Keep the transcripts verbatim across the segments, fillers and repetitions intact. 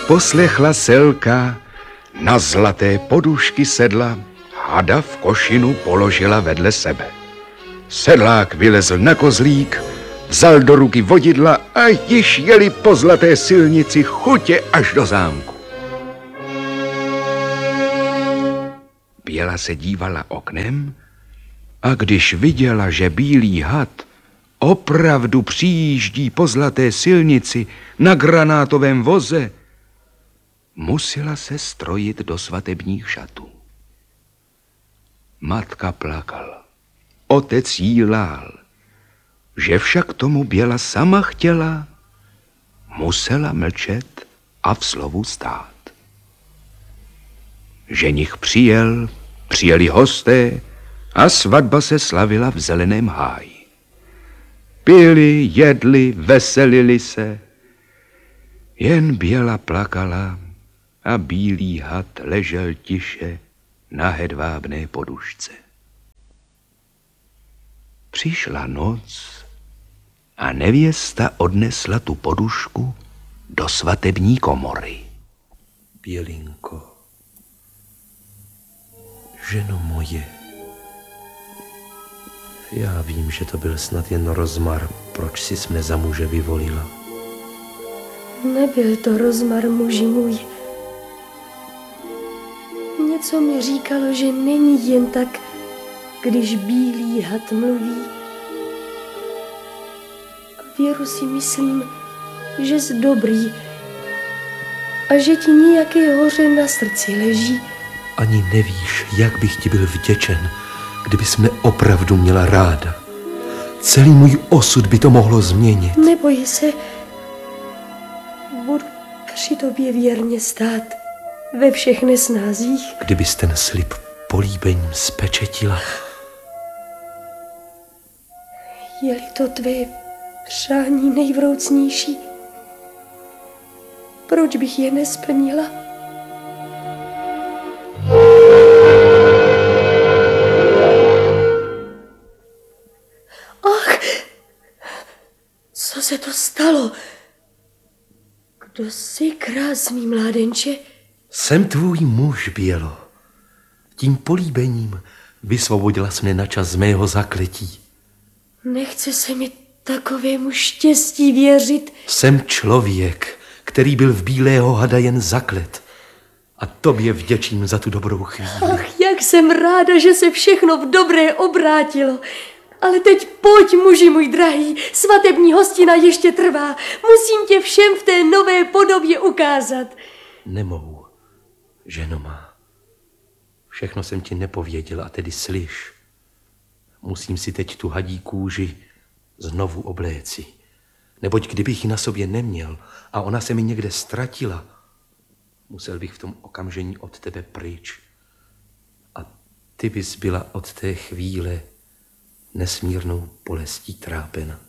poslechla selka, na zlaté podušky sedla, hada v košinu položila vedle sebe. Sedlák vylezl na kozlík, vzal do ruky vodidla a již jeli po zlaté silnici chutě až do zámku. Běla se dívala oknem a když viděla, že bílý had opravdu přijíždí po zlaté silnici na granátovém voze, musela se strojit do svatebních šatů. Matka plakala, otec jí lál, že však tomu Běla sama chtěla, musela mlčet a v slovu stát. Ženich přijel, přijeli hosté a svatba se slavila v zeleném háji. Pili, jedli, veselili se, jen Běla plakala a bílý had ležel tiše na hedvábné podušce. Přišla noc a nevěsta odnesla tu podušku do svatební komory. Bělinko, ženo moje, já vím, že to byl snad jen rozmar, proč jsi mne za muže vyvolila. Nebyl to rozmar, muži můj. Něco mi říkalo, že není jen tak, když bílý had mluví. A věru si myslím, že jsi dobrý a že ti nějaké hoře na srdci leží. Ani nevíš, jak bych ti byl vděčen, kdybys mne opravdu měla ráda. Celý můj osud by to mohlo změnit. Neboj se, budu při tobě věrně stát ve všech nesnázích. Kdybys ten slib políbením spečetila. Je-li to tvé přání nejvroucnější, proč bych je nesplnila? Ach, co se to stalo? Kdo jsi, krásný mládenče? Jsem tvůj muž, Bělo. Tím políbením vysvobodila jsi mne na čas z mého zakletí. Nechce se mi takovému štěstí věřit. Jsem člověk, který byl v bílého hada jen zaklet. A tobě vděčím za tu dobrou chvíli. Ach, jak jsem ráda, že se všechno v dobré obrátilo. Ale teď pojď, muži můj drahý, svatební hostina ještě trvá. Musím tě všem v té nové podobě ukázat. Nemohu, ženo má. Všechno jsem ti nepověděl a tedy slyš. Musím si teď tu hadí kůži znovu obléci. Neboť kdybych ji na sobě neměl a ona se mi někde ztratila, musel bych v tom okamžení od tebe pryč. A ty bys byla od té chvíle nesmírnou bolestí trápena.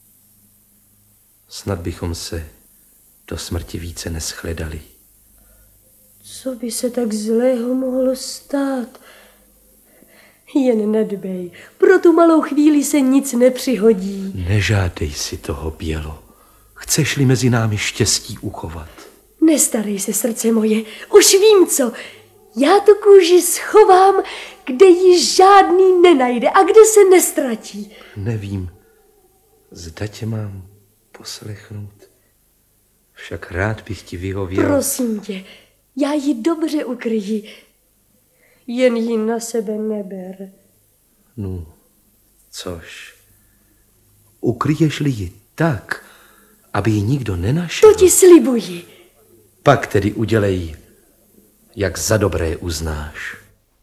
Snad bychom se do smrti více neschledali. Co by se tak zlého mohlo stát? Jen nedbej, pro tu malou chvíli se nic nepřihodí. Nežádej si toho, Bělo. Chceš-li mezi námi štěstí uchovat? Nestarej se, srdce moje, už vím co. Já tu kůži schovám, kde ji žádný nenajde a kde se nestratí. Nevím, zda tě mám poslechnout. Však rád bych ti vyhověl. Prosím tě, já ji dobře ukryji. Jen ji na sebe neber. No, což? Ukryješ-li ji tak, aby ji nikdo nenašel? To ti slibuji. Pak tedy udělej, jak za dobré uznáš.